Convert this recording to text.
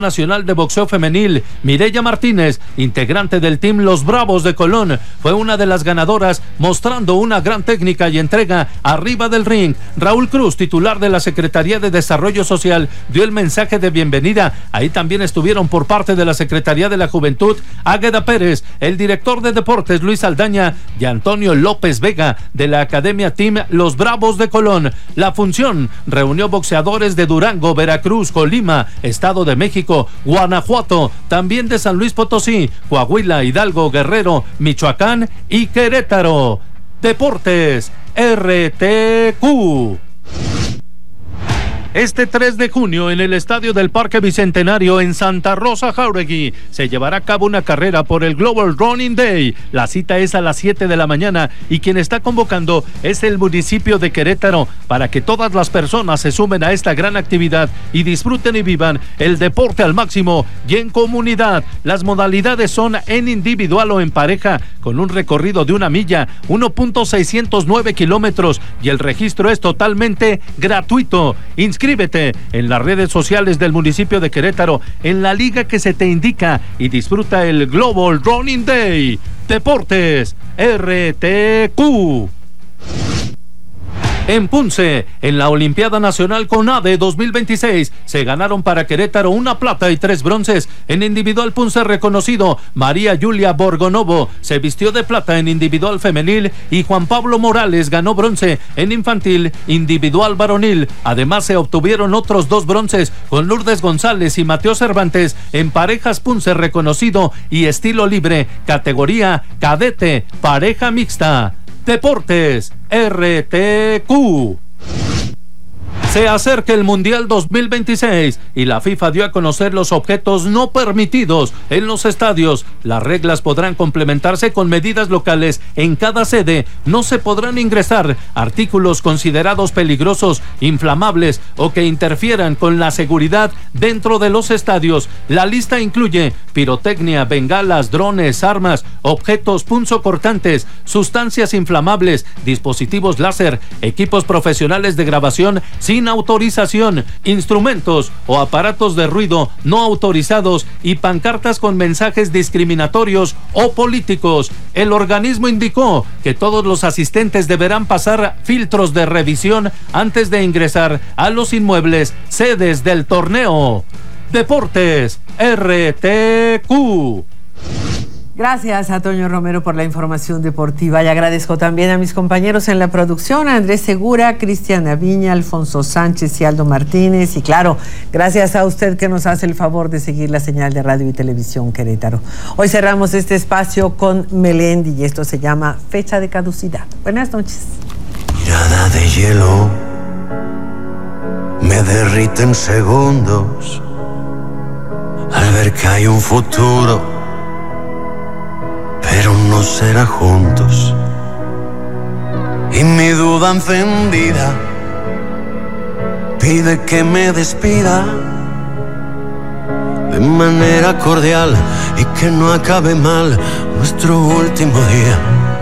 Nacional de Boxeo Femenil, Mireya Martínez, integrante del team Los Bravos de Colón, fue una de las ganadoras, mostrando una gran técnica y entrega arriba del ring. Raúl Cruz, titular de la Secretaría de Desarrollo Social, dio el mensaje de bienvenida. Ahí también estuvieron por parte de la Secretaría de la Juventud, Águeda Pérez, el director de deportes Luis Aldaña y Antonio López Vega de la Academia Team Los Bravos de Colón. La función reunió boxeadores de Durango, Veracruz, Colima, Estado de México, Guanajuato, también de San Luis Potosí, Coahuila, Hidalgo, Guerrero, Michoacán y Querétaro. Deportes RTQ. Este 3 de junio en el estadio del Parque Bicentenario en Santa Rosa, Jáuregui, se llevará a cabo una carrera por el Global Running Day. La cita es a las 7 de la mañana y quien está convocando es el municipio de Querétaro para que todas las personas se sumen a esta gran actividad y disfruten y vivan el deporte al máximo y en comunidad. Las modalidades son en individual o en pareja, con un recorrido de 1 milla, 1.609 kilómetros, y el registro es totalmente gratuito. Inscríbete en las redes sociales del municipio de Querétaro, en la liga que se te indica, y disfruta el Global Running Day. Deportes RTQ. En Punce, en la Olimpiada Nacional CONADE 2026, se ganaron para Querétaro 1 plata y 3 bronces. En individual Punce reconocido, María Julia Borgonovo se vistió de plata en individual femenil y Juan Pablo Morales ganó bronce en infantil individual varonil. Además se obtuvieron otros 2 bronces con Lourdes González y Mateo Cervantes en parejas Punce reconocido y estilo libre, categoría cadete, pareja mixta. Deportes RTQ. Se acerca el Mundial 2026 y la FIFA dio a conocer los objetos no permitidos en los estadios. Las reglas podrán complementarse con medidas locales en cada sede. No se podrán ingresar artículos considerados peligrosos, inflamables o que interfieran con la seguridad dentro de los estadios. La lista incluye pirotecnia, bengalas, drones, armas, objetos punzocortantes, sustancias inflamables, dispositivos láser, equipos profesionales de grabación sin autorización, instrumentos o aparatos de ruido no autorizados y pancartas con mensajes discriminatorios o políticos. El organismo indicó que todos los asistentes deberán pasar filtros de revisión antes de ingresar a los inmuebles sedes del torneo. Deportes RTQ. Gracias a Toño Romero por la información deportiva y agradezco también a mis compañeros en la producción, a Andrés Segura, Cristian Aviña, Alfonso Sánchez y Aldo Martínez, y claro, gracias a usted que nos hace el favor de seguir la señal de radio y televisión Querétaro. Hoy cerramos este espacio con Melendi y esto se llama Fecha de Caducidad. Buenas noches. Mirada de hielo me derrite en segundos al ver que hay un futuro, pero no será juntos. Y mi duda encendida pide que me despida de manera cordial y que no acabe mal nuestro último día.